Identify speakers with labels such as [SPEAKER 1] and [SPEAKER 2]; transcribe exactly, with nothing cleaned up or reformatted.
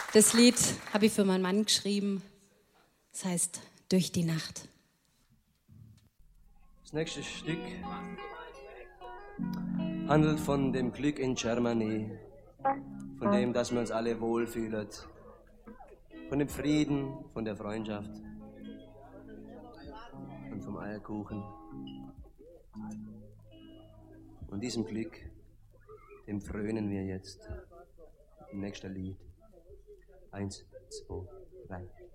[SPEAKER 1] Das Lied habe ich für meinen Mann geschrieben. Das heißt Durch die Nacht.
[SPEAKER 2] Das nächste Stück handelt von dem Glück in Germany, von dem, dass wir uns alle wohlfühlen, von dem Frieden, von der Freundschaft und vom Eierkuchen. Und diesem Glück, dem frönen wir jetzt im nächsten Lied. Eins, zwei, drei.